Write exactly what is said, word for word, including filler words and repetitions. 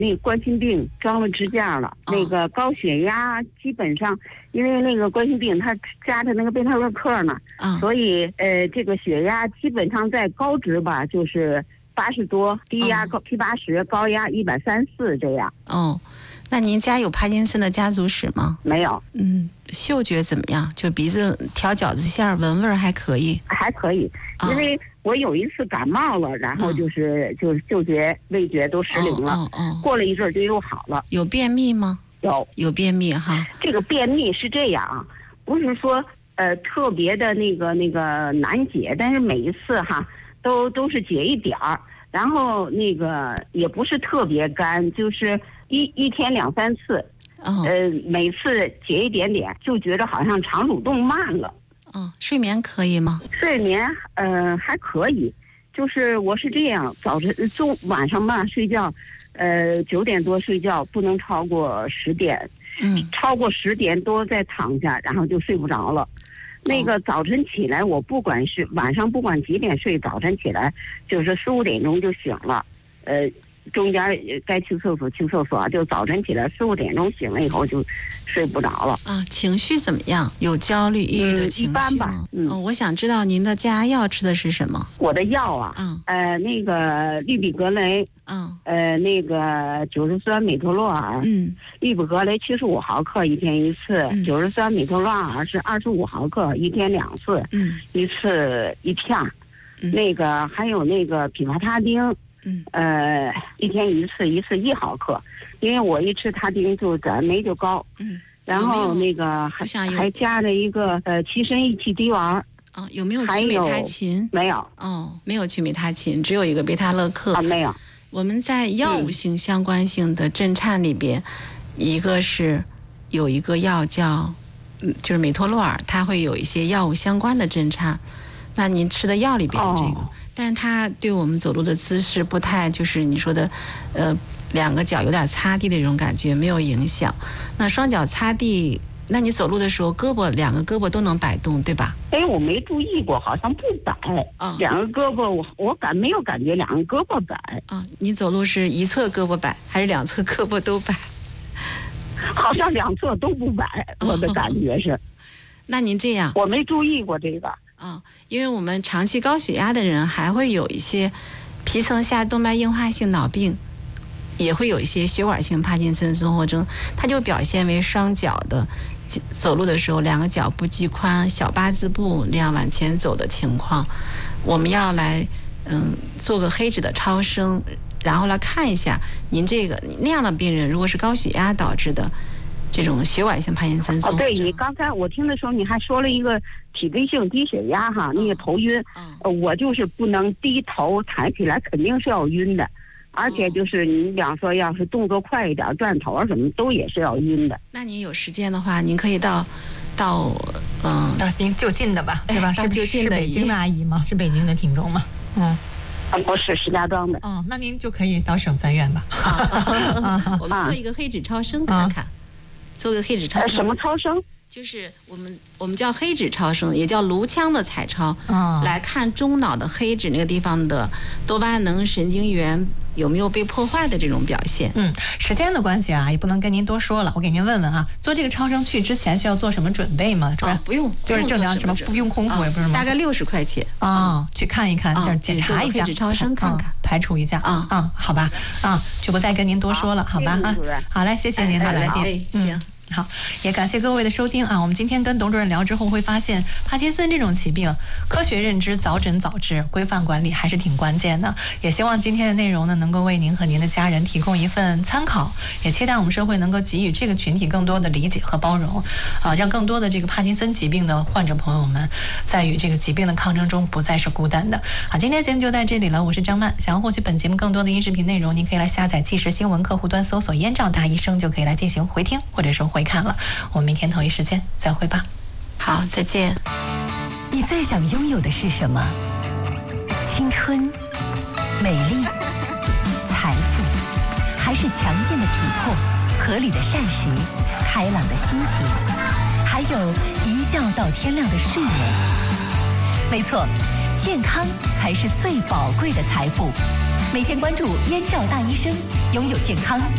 那个冠心病装了支架了，哦、那个高血压基本上，因为那个冠心病它加的那个贝塔洛克呢，哦、所以呃这个血压基本上在高值吧，就是八十多，低压高七八十，高压一百三四这样。 哦，那您家有帕金森的家族史吗？ 没有。 嗯，嗅觉怎么样？就鼻子挑饺子馅儿，闻味儿还可以。 还可以，因为我有一次感冒了，然后就是、哦、就是嗅觉、味觉都失灵了。哦哦哦、过了一阵儿就又好了。 有便秘吗？ 有， 有便秘哈。 这个便秘是这样，不是说呃特别的那个那个难解，但是每一次哈都都是解一点儿。然后那个也不是特别干，就是一一天两三次，哦、呃，每次解一点点，就觉得好像肠蠕动慢了。 哦，睡眠可以吗？ 睡眠呃还可以，就是我是这样，早晨中晚上吧睡觉，呃九点多睡觉，不能超过十点，嗯，超过十点多再躺下，然后就睡不着了。那个早晨起来，我不管是晚上不管几点睡，早晨起来就是四五点钟就醒了，呃，中间该去厕所去厕所，就早晨起来四五点钟醒了以后就睡不着了。 啊，情绪怎么样？有焦虑、抑郁的情绪吗？ 嗯、一般吧。嗯、 哦，我想知道您的降压药吃的是什么？ 我的药啊，嗯，呃，那个氯吡格雷，嗯，呃，那个九十酸美托洛尔，嗯，氯吡格雷七十五毫克一天一次，九十酸美托洛尔是二十五毫克一天两次，嗯，一次一片，嗯、那个还有那个匹伐他汀。嗯，呃，一天一次，一次一毫克，因为我一吃他汀就转酶就高。嗯，然后那个还还加了一个呃七参一气滴丸。 哦，有没有曲美他嗪？ 没有。 哦，没有曲美他嗪，只有一个贝塔乐克。 啊，没有。 我们在药物性相关性的震颤里边，嗯、一个是有一个药叫，嗯，就是美托洛尔，它会有一些药物相关的震颤。那您吃的药里边这个。哦，但是它对我们走路的姿势不太，就是你说的，呃，两个脚有点擦地的这种感觉没有影响。那双脚擦地，那你走路的时候胳膊两个胳膊都能摆动，对吧？ 哎，我没注意过，好像不摆。啊，两个胳膊我我感没有感觉两个胳膊摆。 啊，你走路是一侧胳膊摆还是两侧胳膊都摆？ 好像两侧都不摆，我的感觉是。哦， 那您这样， 我没注意过这个。 啊、哦，因为我们长期高血压的人还会有一些皮层下动脉硬化性脑病，也会有一些血管性帕金森综合征，它就表现为双脚的走路的时候两个脚不及宽，小八字步这样往前走的情况。我们要来嗯做个黑质的超声，然后来看一下您这个那样的病人，如果是高血压导致的这种血管性帕金森综合征。 哦，对，你刚才我听的时候你还说了一个体位性低血压哈，那个头晕，嗯呃，我就是不能低头，抬起来肯定是要晕的，而且就是你比方说要是动作快一点，转头什么都也是要晕的。 那您有时间的话，您可以到到嗯， 到您就近的吧，是吧？ 是就近的， 是北京的阿姨吗？是北京的听众吗？嗯。 啊，不是石家庄的。 哦，那您就可以到省三院吧。 啊、我们做一个黑质超声看看。啊，做个黑质超声， 什么超声？ 就是我们我们叫黑质超声，也叫颅腔的彩超，哦，来看中脑的黑质那个地方的多巴胺能神经元有没有被破坏的这种表现。 嗯，时间的关系啊，也不能跟您多说了。我给您问问啊，做这个超声去之前需要做什么准备吗？是吧？ 哦，不用， 就是正常什么不用空腹，也不是吗？ 大概六十块钱啊，嗯，去看一看，就是检查一下， 黑质超声看看， 嗯，排除一下啊啊，好吧啊，就不再跟您多说了，好吧啊，好嘞，谢谢您的来电， 行。 好，也感谢各位的收听啊！我们今天跟董主任聊之后，会发现帕金森这种疾病，科学认知、早诊早治、规范管理还是挺关键的。也希望今天的内容呢，能够为您和您的家人提供一份参考，也期待我们社会能够给予这个群体更多的理解和包容，啊，让更多的这个帕金森疾病的患者朋友们，在与这个疾病的抗争中不再是孤单的。好，今天节目就到这里了，我是张曼。想要获取本节目更多的音视频内容，您可以来下载即时新闻客户端，搜索“燕赵大医生”就可以来进行回听或者是回看了。我们明天同一时间再会吧。 好，再见。 你最想拥有的是什么？青春、美丽、财富，还是强健的体魄、合理的膳食、开朗的心情，还有一觉到天亮的睡眠？没错，健康才是最宝贵的财富。每天关注燕赵大医生，拥有健康